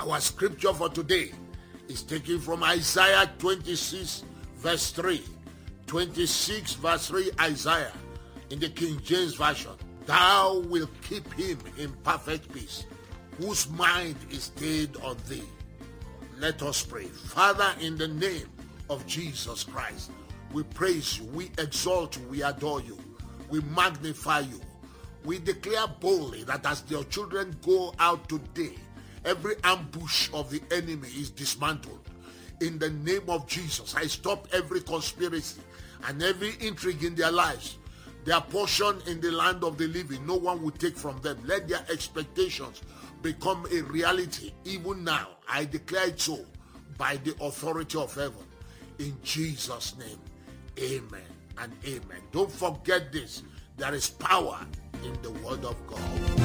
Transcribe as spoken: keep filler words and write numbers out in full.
Our scripture for today is taken from Isaiah twenty-six verse three. twenty-six verse three, Isaiah in the King James Version. Thou wilt keep him in perfect peace, whose mind is stayed on thee. Let us pray. Father, in the name of Jesus Christ, we praise you, we exalt you, we adore you, we magnify you. We declare boldly that as your children go out today, every ambush of the enemy is dismantled. In the name of Jesus, I stop every conspiracy and every intrigue in their lives. Their portion in the land of the living, no one will take from them. Let their expectations become a reality. Even now, I declare it so by the authority of heaven. In Jesus' name, amen and amen. Don't forget this. There is power in the word of God.